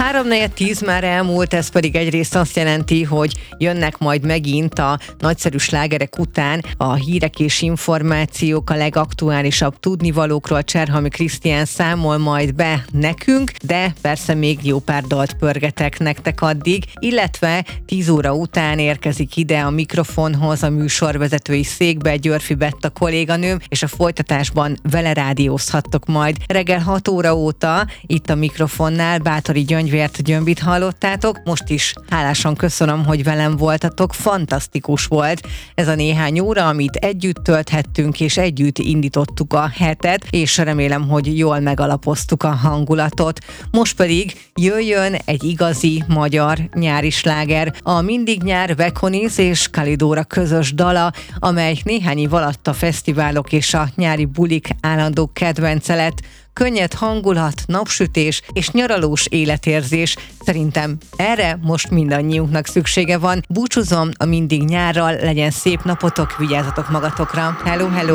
3:10 már elmúlt, ez pedig egyrészt azt jelenti, hogy jönnek majd megint a nagyszerű slágerek után a hírek és információk, a legaktuálisabb tudnivalókról. Cserhalmi Krisztián számol majd be nekünk, de persze még jó pár dalt pörgetek nektek addig, illetve 10 óra után érkezik ide a mikrofonhoz, a műsorvezetői székbe Györfi Betta kolléganőm, és a folytatásban vele rádiózhattok majd. Reggel 6 óra óta itt a mikrofonnál Báthori Gyöngyvért, Gyömbit hallottátok. Most is hálásan köszönöm, hogy velem voltatok. Fantasztikus volt ez a néhány óra, amit együtt tölthettünk, és együtt indítottuk a hetet, és remélem, hogy jól megalapoztuk a hangulatot. Most pedig jöjjön egy igazi magyar nyári sláger, a Mindig nyár Vekonis és Kalidóra közös dala, amely néhány év alatt a fesztiválok és a nyári bulik állandó kedvence lett. Könnyed hangulat, napsütés és nyaralós életérzés. Szerintem erre most mindannyiunknak szüksége van. Búcsúzom a Mindig nyárral, legyen szép napotok, vigyázzatok magatokra. Hello, hello!